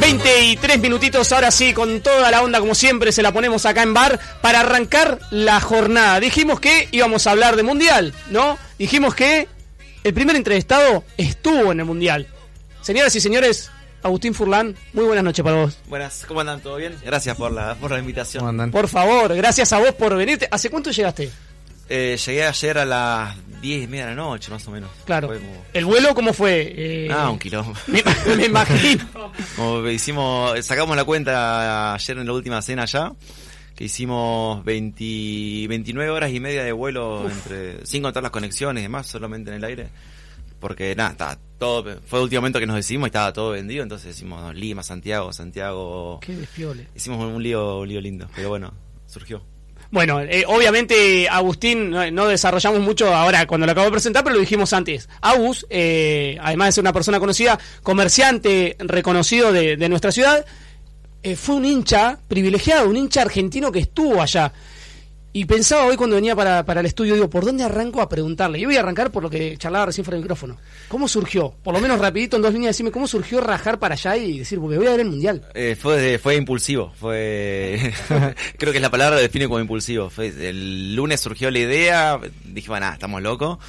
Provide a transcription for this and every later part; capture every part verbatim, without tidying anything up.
veinte y tres minutitos, ahora sí, con toda la onda como siempre se la ponemos acá en Bar para arrancar la jornada. Dijimos que íbamos a hablar de Mundial, ¿no? Dijimos que el primer entrevistado estuvo en el Mundial. Señoras y señores, Agustín Furlan, muy buenas noches para vos. Buenas, ¿cómo andan? ¿Todo bien? Gracias por la, por la invitación. ¿Cómo andan? Por favor, gracias a vos por venirte. ¿Hace cuánto llegaste? Eh, llegué ayer a las diez y media de la noche, más o menos. Claro. Fue como... ¿El vuelo cómo fue? Eh... Ah, un kilómetro. Me, me imagino. Como hicimos, sacamos la cuenta ayer en la última cena ya, que hicimos veinte, veintinueve horas y media de vuelo, entre sin contar las conexiones y demás, solamente en el aire. Porque nada, estaba todo, fue el último momento que nos decidimos y estaba todo vendido, entonces hicimos Lima, Santiago, Santiago. Qué despiole. Hicimos un lío, un lío lindo, pero bueno, surgió. Bueno, eh, obviamente Agustín no, no desarrollamos mucho ahora cuando lo acabo de presentar, pero lo dijimos antes. Agus, eh, además de ser una persona conocida, comerciante reconocido de, de nuestra ciudad, eh, fue un hincha privilegiado, un hincha argentino que estuvo allá. Y pensaba hoy cuando venía para, para el estudio, digo, ¿por dónde arranco a preguntarle? Yo voy a arrancar por lo que charlaba recién fuera del micrófono. ¿Cómo surgió? Por lo menos rapidito, en dos líneas, decirme, ¿cómo surgió rajar para allá y decir, porque voy a ver el Mundial? Eh, fue fue impulsivo, fue creo que es la palabra que define como impulsivo. Fue, el lunes surgió la idea, dije, bueno, nada, estamos locos.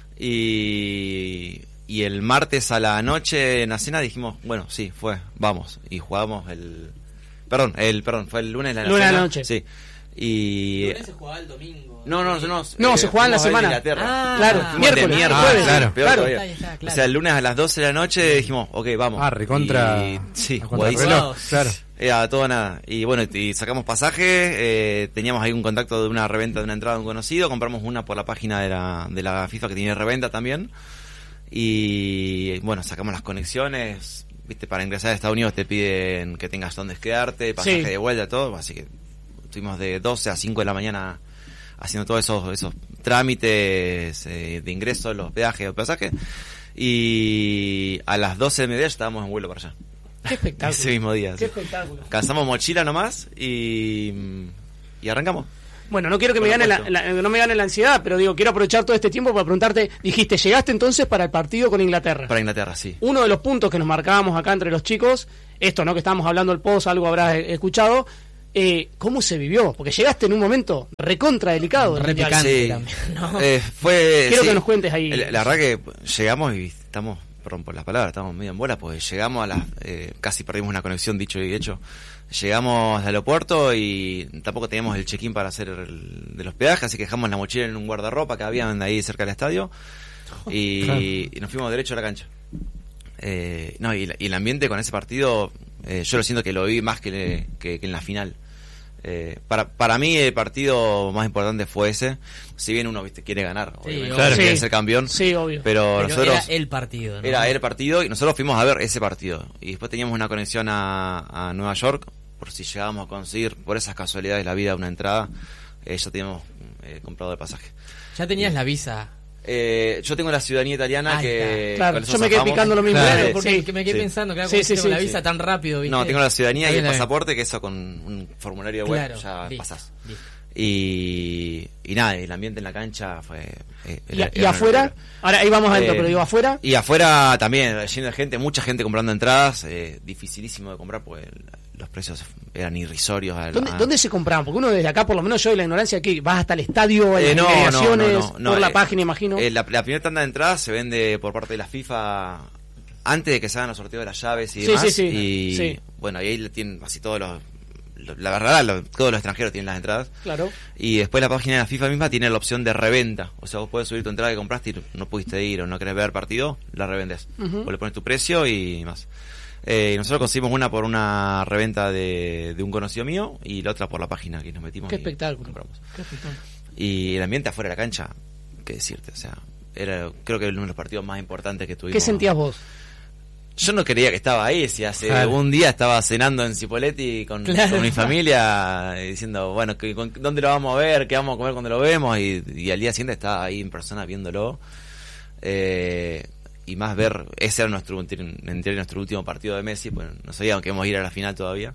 Y, y el martes a la noche en la cena dijimos, bueno, sí, fue, vamos. Y jugamos el... Perdón, el perdón fue el lunes a la, lunes cena, a la noche. Sí. Y... ¿El lunes se jugaba el domingo? No, no, no. No, eh, se jugaba en la semana. Ah, claro, fuimos miércoles. de miércoles, jueves, claro, peor claro. todavía. Está, está, claro. O sea, el lunes a las doce de la noche dijimos, ok, vamos. Ah, recontra. Y, sí, contra jugadísimo. reloj, claro. Era todo nada. Y bueno, y sacamos pasaje, eh, teníamos ahí un contacto de una reventa de una entrada de un conocido, compramos una por la página de la, de la FIFA que tiene reventa también. Y bueno, sacamos las conexiones. Viste, para ingresar a Estados Unidos te piden que tengas dónde quedarte, pasaje Sí. de vuelta, todo. Así que estuvimos de doce a cinco de la mañana haciendo todos esos esos trámites eh, de ingreso, los peajes, los pasajes. Y a las doce de mediodía estábamos en vuelo para allá. Qué espectáculo. Ese mismo día. Qué Sí. espectáculo. Calzamos mochila nomás y, y arrancamos. Bueno, no quiero que me Por gane la, supuesto. la- no me gane la ansiedad, pero digo, quiero aprovechar todo este tiempo para preguntarte, dijiste, llegaste entonces para el partido con Inglaterra. Para Inglaterra, sí. Uno de los puntos que nos marcábamos acá entre los chicos, esto, ¿no? Que estábamos hablando del post, algo habrás eh, escuchado, eh, ¿cómo se vivió? Porque llegaste en un momento recontra delicado. del Re Mundial. picante. Sí. también, ¿no? Eh, fue, Quiero sí. que nos cuentes ahí. La, la verdad que llegamos y estamos, perdón por las palabras, estamos medio en bola, porque llegamos a las, eh, casi perdimos una conexión, dicho y hecho. Llegamos al aeropuerto y tampoco teníamos el check-in para hacer el, de los peajes, así que dejamos la mochila en un guardarropa que habían ahí cerca del estadio y, Claro. y nos fuimos derecho a la cancha. Eh, no, y, la- y el ambiente con ese partido, eh, yo lo siento que lo vi más que, le- que, que en la final. Eh, para para mí el partido más importante fue ese, si bien uno viste quiere ganar, Sí, obviamente, claro. quiere Sí. ser campeón, Sí, obvio. pero, Pero nosotros era el partido, ¿no? era el partido y nosotros fuimos a ver ese partido y después teníamos una conexión a, a Nueva York por si llegábamos a conseguir por esas casualidades de la vida una entrada, eh, ya teníamos eh, comprado el pasaje. Ya tenías la visa. Eh, yo tengo la ciudadanía italiana Ahí que Claro, con eso yo me quedé zafamos. picando lo mismo. Claro, eh, porque sí. que me quedé sí. pensando, claro, Sí, sí, sí, sí, sí, la sí. visa tan rápido, ¿viste? No, tengo la ciudadanía y Está el bien, pasaporte, que eso con un formulario web Claro, ya listo, pasás. listo. Y, y nada, el ambiente en la cancha fue... eh, ¿Y, era- y era una afuera? locura. Ahora ahí vamos adentro, Eh, pero digo, afuera. Y afuera también, lleno de gente, mucha gente comprando entradas, eh, dificilísimo de comprar porque el- los precios eran irrisorios. al- ¿Dónde, a- ¿Dónde se compraban? Porque uno desde acá, por lo menos yo de la ignorancia, que vas hasta el estadio, a las Eh, no, no, inmediaciones, no, no, no, por la eh, página, imagino. eh, la, la primera tanda de entradas se vende por parte de la FIFA antes de que se hagan los sorteos de las llaves y Sí, demás. sí, sí. Y Sí. bueno, y ahí le tienen así todos los... lo- La verdad, lo- todos los extranjeros tienen las entradas. Claro. Y después la página de la FIFA misma tiene la opción de reventa. O sea, vos podés subir tu entrada que compraste y no pudiste ir o no querés ver el partido, la revendes. Ujú. Vos le pones tu precio y más. Eh, nosotros conseguimos una por una reventa de, de un conocido mío y la otra por la página que nos metimos. Qué y espectáculo. compramos. Qué espectáculo. Y el ambiente afuera de la cancha, qué decirte, o sea, era creo que uno de los partidos más importantes que tuvimos. ¿Qué sentías vos? Yo no creía que estaba ahí, si hace Claro. un día estaba cenando en Cipoletti con, Claro. con mi familia, eh, diciendo, bueno, que, con- ¿dónde lo vamos a ver? ¿Qué vamos a comer cuando lo vemos? Y, y al día siguiente estaba ahí en persona viéndolo. Eh, y más ver, ese era nuestro, en teoría, nuestro último partido de Messi, pues no sabíamos que íbamos a ir a la final todavía.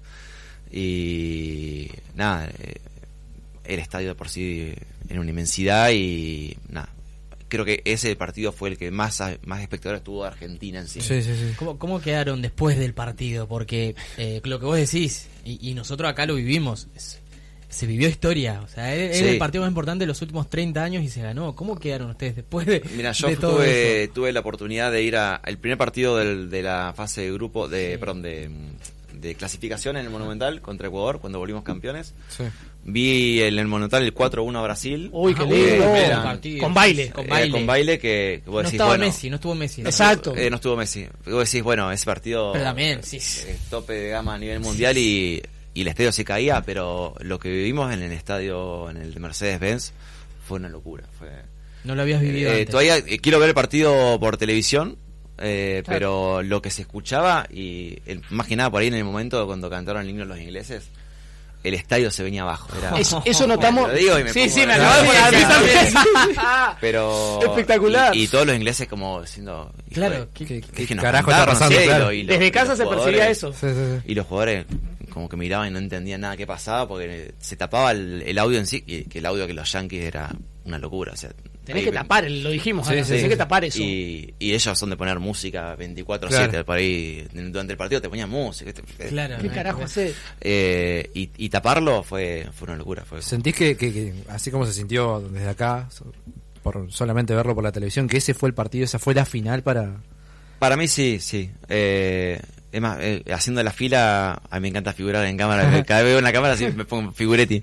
Y nada, eh, el estadio de por sí era una inmensidad y nada, creo que ese partido fue el que más, más espectadores tuvo de Argentina en sí. Sí, sí, sí. ¿Cómo, cómo quedaron después del partido? Porque eh, lo que vos decís, y, y nosotros acá lo vivimos, es, se vivió historia. O sea, era Sí. el partido más importante de los últimos treinta años y se ganó. ¿Cómo quedaron ustedes después de, Mira, yo de todo tuve, eso? tuve la oportunidad de ir a el primer partido del, de la fase de grupo, de Sí. perdón, de, de clasificación en el Monumental contra Ecuador, cuando volvimos campeones. Sí. Vi en el Monumental el cuatro uno a Brasil. Uy, qué Ah, lindo. uy, eran- partido. Con baile. Con Eh, baile. con baile que, que vos No decís, estaba bueno, Messi, no estuvo Messi. ¿no? Exacto. Eh, no estuvo Messi. Vos decís, bueno, ese partido Pero también, sí. eh, tope de gama a nivel mundial y, y el estadio se caía, pero lo que vivimos en el estadio, en el de Mercedes-Benz, fue una locura. Fue, No lo habías vivido eh, antes. todavía eh, quiero ver el partido por televisión, eh, Claro. pero lo que se escuchaba, y el- más que nada por ahí en el momento cuando cantaron el himno los ingleses, el estadio se venía abajo. Era, Es- eso notamos. Lo digo y me sí, pongo sí, me de- acabo de poner a mí Sí, también. pero Espectacular. y, y todos los ingleses como diciendo, hijo Claro, de- ¿qué- ¿Qué, ¿qué qué que nos carajo está cantaron? pasando? Sí, Claro. lo- y lo- Desde y casa los se percibía jugadores- eso. Sí, sí, sí. Y los jugadores como que miraban y no entendían nada que pasaba porque se tapaba el, el audio en sí, y que el audio que los Yankees era una locura. O sea, Tenés ahí que ven- tapar, lo dijimos, Sí, ahora, sí, tenés sí. que tapar eso. Y, y ellos son de poner música veinticuatro siete, Claro. por ahí durante el partido te ponían música. ¿viste? Claro. ¿Qué carajo hace? Eh, y, y taparlo fue fue una locura. Fue, ¿Sentís que, que, que así como se sintió desde acá, so- por solamente verlo por la televisión, que ese fue el partido, esa fue la final para... Para mí sí, sí. Eh, es más, eh, haciendo la fila, a mí me encanta figurar en cámara. Cada vez veo en la cámara así me pongo figuretti.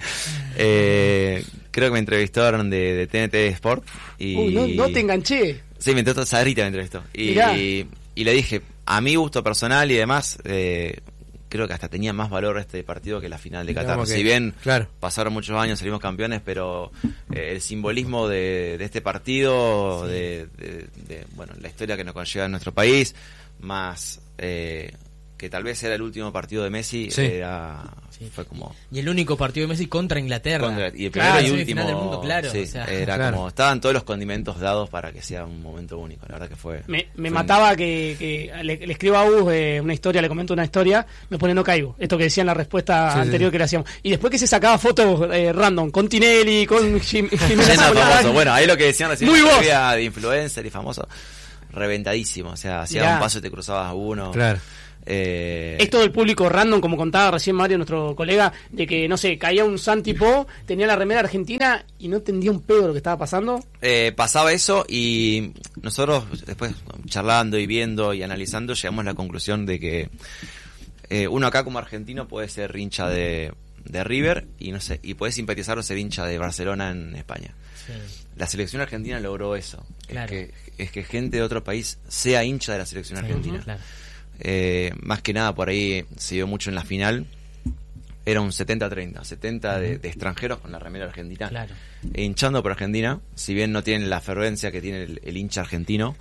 Eh, creo que me entrevistaron de, de T N T Sport. Y, Uy, no, no te enganché. Sí, me entrevistó Sadrita, me entrevistó. Y, Mirá. y, y le dije, a mi gusto personal y demás, eh, creo que hasta tenía más valor este partido que la final de Qatar. Digamos que- Si bien claro. pasaron muchos años, salimos campeones, pero eh, el simbolismo de, de este partido, Sí. de, de- de, bueno, la historia que nos conlleva en nuestro país, más eh, que tal vez era el último partido de Messi, Sí. era, Sí. fue como... Y el único partido de Messi contra Inglaterra. contra- y el Claro, primero y semifinal último, del mundo, claro. sí, o sea, era Claro. como, estaban todos los condimentos dados para que sea un momento único, la verdad que fue... Me, me fue mataba que, que le, le escribo a Gus eh, una historia, le comento una historia, me pone no caigo. Esto que decía en la respuesta Sí, anterior sí. que le hacíamos. Y después que se sacaba fotos eh, random con Tinelli, con Jim, Jiménez Lleno de Zapolitano. famosos. Bueno, ahí lo que decían recién, Muy la vos. previa de influencer y famoso, reventadísimo. O sea, hacía Mirá. un paso y te cruzabas a uno. Claro. Eh, Esto del público random, como contaba recién Mario, nuestro colega, de que, no sé, caía un Santi Po, tenía la remera argentina y no entendía un pedo lo que estaba pasando. eh, pasaba eso y nosotros después charlando y viendo y analizando llegamos a la conclusión de que eh, uno acá como argentino puede ser hincha de, de River y no sé y puede simpatizar o ser hincha de Barcelona en España. sí. La selección argentina logró eso. Claro. Es, que, es que gente de otro país sea hincha de la selección Sí, argentina. claro. Eh, más que nada por ahí se vio mucho en la final. Era un setenta treinta, setenta de, de extranjeros con la remera argentina, Claro. e hinchando por Argentina, si bien no tienen la fervencia que tiene el, el hincha argentino,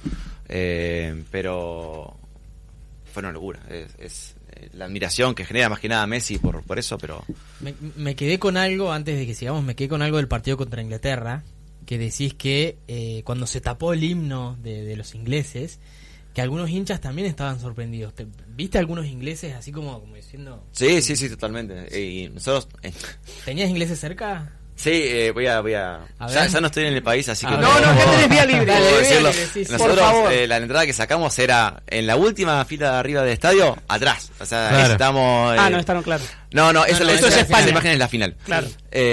eh, pero fue una locura. Es, es, eh, la admiración que genera más que nada Messi por, por eso, pero Me, me quedé con algo, antes de que sigamos, me quedé con algo del partido contra Inglaterra, que decís que eh, cuando se tapó el himno de, de los ingleses, que algunos hinchas también estaban sorprendidos. ¿Te- ¿Viste algunos ingleses así como, como diciendo... sí, sí, sí, totalmente. Y nosotros... eh, ¿Tenías ingleses cerca? sí, eh, voy a... Voy a, A ya, ver. ya no estoy en el país, así A que... ver. No, no, acá puedo- tenés vía libre. Dale, puedo vía decirlo. libre, sí, sí. Por Nosotros, favor. eh, la entrada que sacamos era en la última fila de arriba del estadio, atrás. O sea, Claro. estamos... eh, Ah, no, estaron claros. No, no, esa, no, la- eso esa- es España. esa imagen es la final. Claro.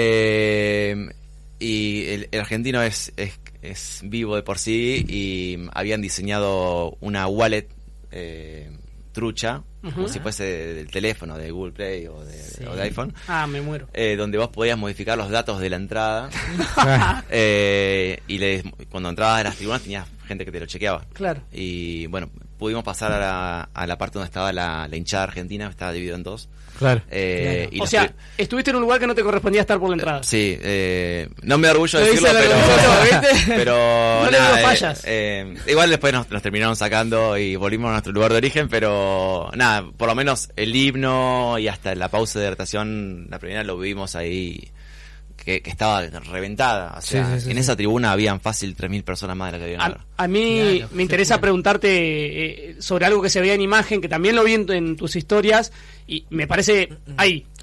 Eh, y el, el argentino es, es, es vivo de por sí y habían diseñado una wallet eh, trucha, como Ujú. si fuese del teléfono, de Google Play o de, Sí. o de iPhone, Ah, me muero. eh, donde vos podías modificar los datos de la entrada. eh, y les, cuando entrabas a las tribunas tenías gente que te lo chequeaba. Claro. Y bueno, pudimos pasar a la, a la parte donde estaba la, la hinchada argentina, estaba dividido en dos. Claro. Eh, Claro. y O los sea, pri- estuviste en un lugar que no te correspondía estar por la entrada. sí, eh, no me da orgullo Lo decirlo, dice el pero, orgullo, ¿viste? pero No le nada, digo eh, fallas. eh, igual después nos, nos terminaron sacando y volvimos a nuestro lugar de origen, pero nada, por lo menos el himno y hasta la pausa de hidratación, la primera lo vivimos ahí, que, que estaba reventada. O sea, Sí, sí, sí, en sí. esa tribuna habían fácil tres mil personas más de las que habían ahora. A, a mí Claro, me interesa qué preguntarte eh, sobre algo que se veía en imagen, que también lo vi en, en tus historias, y me parece ahí,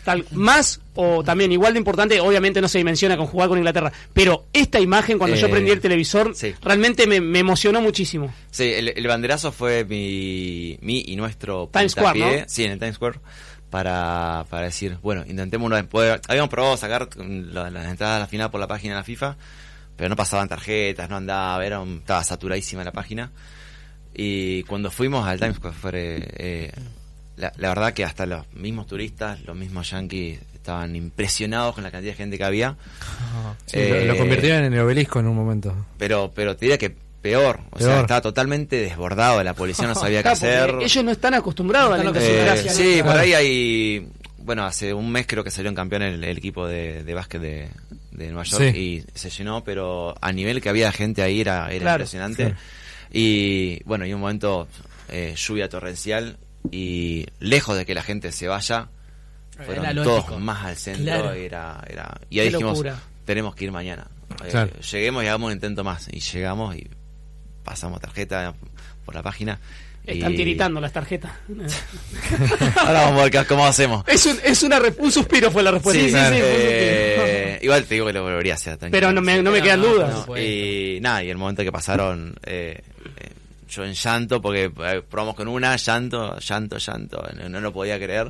Tal, más o también igual de importante, obviamente no se dimensiona con jugar con Inglaterra, pero esta imagen cuando Eh, yo prendí el televisor sí. realmente me, me emocionó muchísimo. Sí, el, el banderazo fue mi, mi y nuestro Times Square, puntapié, ¿no? sí, en el Times Square, para, para decir, bueno, intentemos una vez poder, habíamos probado sacar la- las entradas a la final por la página de la FIFA, pero no pasaban tarjetas, no andaba, era un- estaba saturadísima la página. Y cuando fuimos al Times Square, fue, eh, la, la verdad que hasta los mismos turistas, los mismos yankees, estaban impresionados con la cantidad de gente que había. Sí, Eh, lo, lo convirtieron en el obelisco en un momento. Pero, pero te diría que peor, o Peor. sea, estaba totalmente desbordado, la policía no sabía qué Claro, porque hacer. ellos no están acostumbrados a la No están Eh, idiosincrasia. sí, Claro. por ahí hay, bueno, hace un mes creo que salió en campeón el, el equipo de, de básquet de, de Nueva York Sí. y se llenó, pero a nivel que había gente ahí era, era Claro, impresionante. sí. Y bueno, y un momento, eh, lluvia torrencial y lejos de que la gente se vaya, fueron Era lógico. todos más al centro, Claro. era, era, y ahí Qué dijimos, locura. tenemos que ir mañana. Eh, Claro. Lleguemos y hagamos un intento más. Y llegamos y pasamos tarjeta por la página. Están y- tiritando las tarjetas. Ahora vamos a ver cómo hacemos. es un, es una re- un suspiro fue la respuesta. Sí, Sí, sí, sí, fue un eh, suspiro. igual te digo que lo volvería a hacer. tranquilo. Pero no me, no me Pero quedan no, dudas. no. No, supuesto. y nada, y el momento que pasaron, eh, eh, yo en llanto, porque eh, probamos con una, llanto, llanto, llanto, no, no lo podía creer.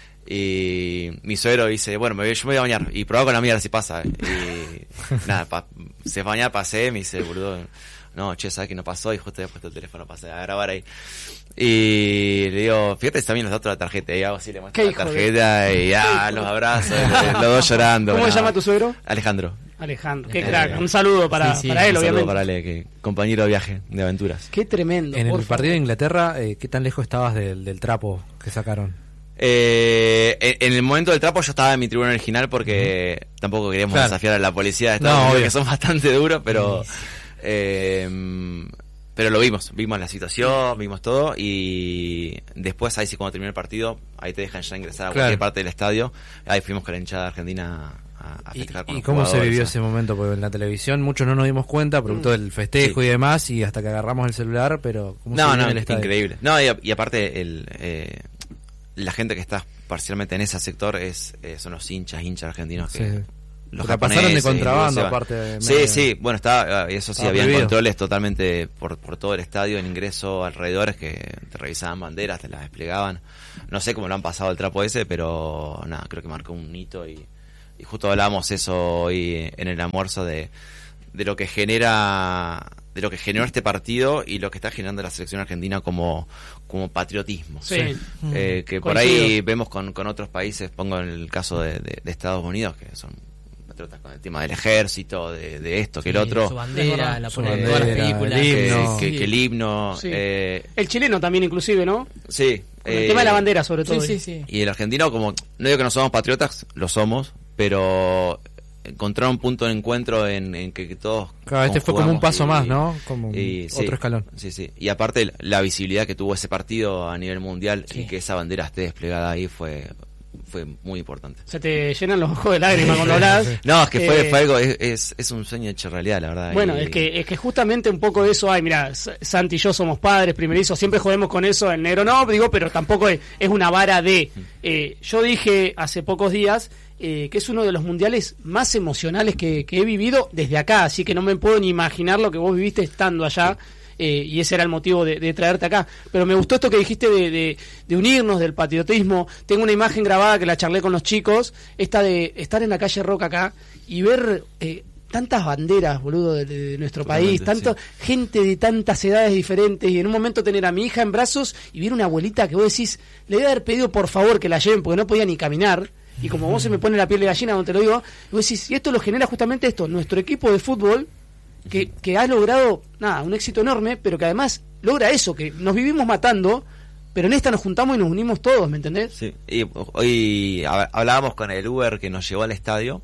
Y mi suegro dice, bueno, me voy- yo me voy a bañar. Y probaba con la mía a ver si pasa. Y nada, pa- se fue a bañar, pasé, me dice, boludo, no, che, ¿sabes que no pasó? Y justo había puesto el teléfono, pasé a grabar ahí. Y le digo, fíjate, está bien los datos de la tarjeta. Y hago así, le muestro ¿Qué la hijo de- tarjeta y ya, los abrazos, los dos llorando. ¿Cómo se nada. llama tu suegro? Alejandro. Alejandro. Qué Eh, crack. Un saludo para, sí, sí, para él, Un saludo obviamente. para Ale, que compañero de viaje, de aventuras. Qué tremendo. En el por favor. partido de Inglaterra, eh, ¿qué tan lejos estabas del, del trapo que sacaron? Eh, en, en el momento del trapo yo estaba en mi tribuna original porque tampoco queríamos Claro. desafiar a la policía de Estados No, Unidos, obvio. que son bastante duros, pero eh, pero lo vimos, vimos la situación, vimos todo y después ahí sí cuando terminó el partido, ahí te dejan ya ingresar a Claro. cualquier parte del estadio, ahí fuimos con la hinchada argentina a, a ¿Y, festejar con y los cómo se jugadores, vivió ¿no? ese momento? Porque en la televisión muchos no nos dimos cuenta, producto del festejo Sí. y demás, y hasta que agarramos el celular, pero ¿cómo se No, vivió no, en el estadio? increíble. No, y, y aparte el eh, la gente que está parcialmente en ese sector es eh, son los hinchas, hinchas argentinos que Sí. los Porque pasaron de japoneses, contrabando, inclusive. aparte de Sí, medio- sí, bueno, estaba, eso sí, Estaba habían prohibido. controles totalmente por, por todo el estadio, en ingreso alrededores que te revisaban banderas, te las desplegaban. No sé cómo lo han pasado el trapo ese, pero nada, creo que marcó un hito y, y justo hablábamos eso hoy en el almuerzo de, de lo que genera de lo que generó este partido y lo que está generando la selección argentina como, como patriotismo. Sí. Eh, que por Coincido. ahí vemos con, con otros países, pongo en el caso de, de- de Estados Unidos, que son patriotas con el tema del ejército, de, de esto, que el Sí, otro, Su bandera, la Su ponen en todas las bandera, películas. el que, himno. que- Sí. que el himno, Sí. eh, El chileno también, inclusive, ¿no? sí. Con el eh, tema de la bandera, sobre todo. Sí, sí, sí. Y el argentino, como, no digo que no somos patriotas, lo somos, pero encontrar un punto de encuentro en, en que, que todos Claro, este fue como un conjugamos paso y- más, ¿no? Como un- y, sí, otro escalón. Sí, sí. Y aparte la visibilidad que tuvo ese partido a nivel mundial Sí. y que esa bandera esté desplegada ahí fue fue muy importante. Se te llenan los ojos de lágrimas cuando hablas. No, es que fue, Eh, fue algo, es, es, es un sueño hecho realidad, la verdad. Bueno, y- es que es que justamente un poco de eso hay. Mira, S- Santi y yo somos padres primerizos, siempre jodemos con eso, el negro no, digo, pero tampoco es, es una vara de... eh, yo dije hace pocos días eh, que es uno de los mundiales más emocionales que, que he vivido desde acá, así que no me puedo ni imaginar lo que vos viviste estando allá. Eh, y ese era el motivo de, de traerte acá. Pero me gustó esto que dijiste de, de, de unirnos, del patriotismo. Tengo una imagen grabada que la charlé con los chicos, esta de estar en la calle Roca acá y ver eh, tantas banderas, boludo, de, de nuestro país, Totalmente, tanto gente de tantas edades diferentes, y en un momento tener a mi hija en brazos y ver una abuelita que vos decís, le debe haber pedido por favor que la lleven porque no podía ni caminar. Y como vos se me pone la piel de gallina cuando te lo digo, y vos decís, y esto lo genera justamente esto, nuestro equipo de fútbol, que, que ha logrado, nada, un éxito enorme, pero que además logra eso, que nos vivimos matando, pero en esta nos juntamos y nos unimos todos, ¿me entendés? Sí, y hoy hab- hablábamos con el Uber que nos llevó al estadio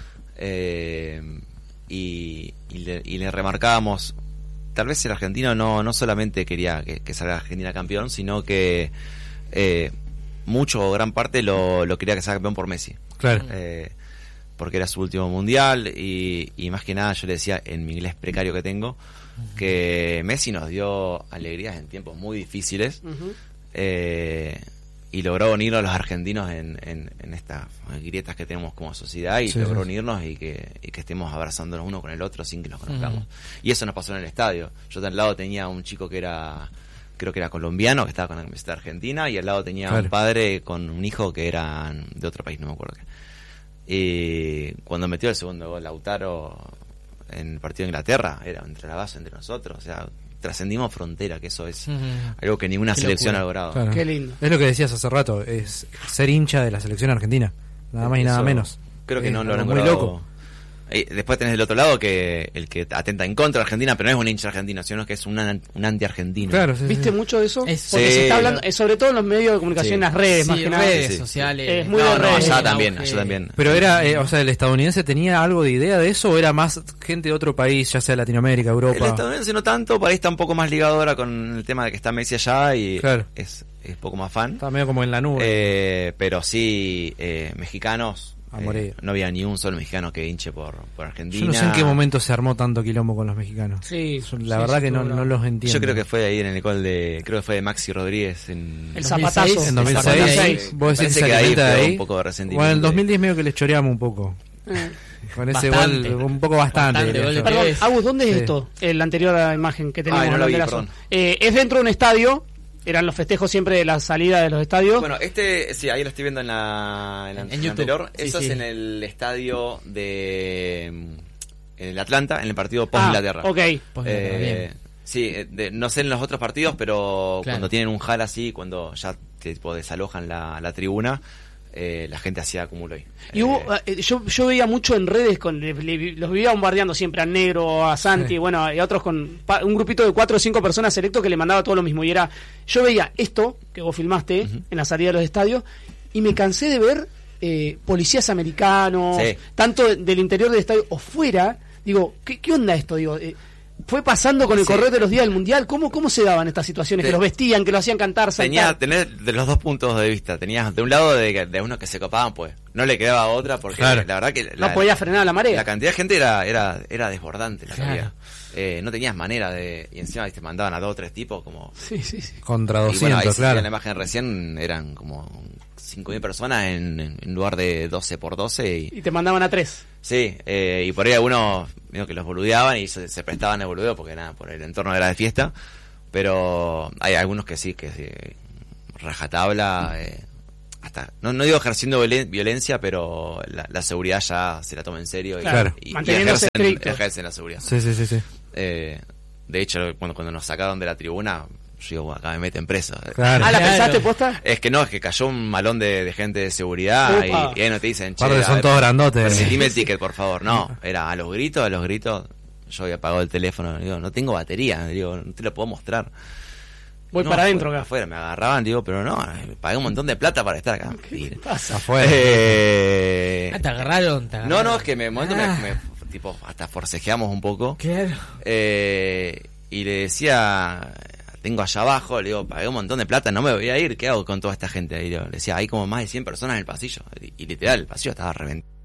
eh, y, y, le, y le remarcábamos, tal vez el argentino no, no solamente quería que, que salga Argentina campeón, sino que eh, mucho o gran parte lo, lo quería que salga campeón por Messi. Claro. Eh, porque era su último mundial y, y más que nada yo le decía en mi inglés precario que tengo que Messi nos dio alegrías en tiempos muy difíciles Ujú. eh, y logró unirnos a los argentinos en, en, en estas grietas que tenemos como sociedad, y sí, logró sí. unirnos y que, y que estemos abrazándonos uno con el otro sin que nos conozcamos. Uh-huh. Y eso nos pasó en el estadio. Yo de al lado tenía un chico que era, creo que era colombiano, que estaba con la camiseta argentina, y al lado tenía claro. un padre con un hijo que era de otro país, no me acuerdo qué. Y cuando metió el segundo gol Lautaro en el partido de Inglaterra, era entre la base, entre nosotros, o sea, trascendimos frontera, que eso es uh-huh. algo que ninguna Qué selección locura. ha logrado. Claro. Qué lindo. Es lo que decías hace rato, es ser hincha de la selección argentina, nada más eso, y nada menos. Creo que es no lo han muy logrado. Loco. Y después tenés del otro lado que el que atenta en contra de Argentina, pero no es un hincha argentino, sino que es un, un anti-argentino. Claro, sí, ¿Viste sí. mucho de eso? Es, Porque sí, se está hablando, claro. sobre todo en los medios de comunicación, en sí. las redes, sí, más que nada. redes sí. sociales. Es muy no, de no, redes. allá también, allá también. Pero era, eh, o sea, ¿el estadounidense tenía algo de idea de eso o era más gente de otro país, ya sea Latinoamérica, Europa? El estadounidense no tanto, para ahí está un poco más ligado ahora con el tema de que está Messi allá y claro. es, es poco más fan. Está medio como en la nube. Eh, pero sí, eh, mexicanos. A morir. Eh, no había ni un solo mexicano que hinche por, por Argentina. Yo no sé en qué momento se armó tanto quilombo con los mexicanos. Sí, la sí, verdad sí, que no, no los entiendo. Yo creo que fue ahí en el gol de, creo que fue de Maxi Rodríguez en el zapatazo en dos mil seis. Vos decís que ahí fue ahí. un poco de resentimiento. Bueno, en el dos mil diez medio que les choreamos un poco. Eh. Con ese Bastante. gol, un poco bastante. Bastante gol de Perdón, Pérez. Agus, ¿dónde Sí. es esto? Eh, la anterior imagen que teníamos. Ay, no en la vi, banderazo. perdón. Eh, es dentro de un estadio. Eran los festejos siempre de la salida de los estadios. Bueno, este, sí, ahí lo estoy viendo en la, en la En en YouTube. anterior. Sí, Eso sí. es en el estadio de en el Atlanta, en el partido ah, post-Inglaterra. ok. Pues, Eh, bien. sí, eh, de- no sé en los otros partidos, pero Claro. cuando tienen un hall así, cuando ya tipo desalojan la, la tribuna, eh, la gente hacía acumulo ahí. Y Eh, hubo, eh, yo, yo veía mucho en redes, con le- le- los vivía bombardeando siempre al negro, a Santi, Sí. bueno, y a otros con pa- un grupito de cuatro o cinco personas selecto que le mandaba todo lo mismo. Y era, yo veía esto que vos filmaste Ujú. en la salida de los estadios y me cansé de ver eh, policías americanos, Sí. tanto de- del interior del estadio o fuera. Digo, ¿qué, qué onda esto? Digo, eh, fue pasando con el Sí. correr de los días del mundial. ¿Cómo, cómo se daban estas situaciones? Te- que los vestían, que lo hacían cantar, Tenía, saltar. tener de los dos puntos de vista. Tenías de un lado de, de unos que se copaban, pues no le quedaba otra, porque Claro. la verdad que No la, podía frenar la marea. la cantidad de gente era era era desbordante la que Claro. había. Eh, no tenías manera de, y encima te mandaban a dos o tres tipos como Sí, sí, sí. Contra y doscientos, bueno, ahí si claro. en la imagen recién eran como cinco mil personas en, en lugar de doce por doce y Y te mandaban a tres. sí, eh, y por ahí algunos medio que los boludeaban y se, se prestaban al boludeo porque nada, por el entorno era de fiesta, pero hay algunos que sí, que sí, rajatabla, eh, hasta, no, no digo ejerciendo violen- violencia, pero la, la seguridad ya se la toma en serio y, Claro. y, y Manteniéndose ejercen, estrictos. ejercen la seguridad. Sí, sí, sí, sí. Eh, de hecho, cuando, cuando nos sacaron de la tribuna, yo digo, bueno, acá me meten preso. Claro. Ah, ¿la Claro. pensaste posta? Es que no, es que cayó un malón de, de gente de seguridad y, Upa. y ahí no te dicen, che, Aparte a son ver, todos grandotes. permitime el ticket, por favor. No, era a los gritos, a los gritos. Yo había apagado el teléfono, digo, no tengo batería, digo, no te lo puedo mostrar. Voy No, para adentro afuera, acá. afuera, me agarraban, digo, pero no, pagué un montón de plata para estar acá. Y- Pasa. Afuera. Eh, Ah, te agarraron, te agarraron. no, no, es que me, en un momento Ah, me, me- tipo, hasta forcejeamos un poco. Claro. Eh, y le decía, tengo allá abajo, le digo, pagué un montón de plata, no me voy a ir, ¿qué hago con toda esta gente? Y le decía, hay como más de cien personas en el pasillo. Y, y literal, el pasillo estaba reventado.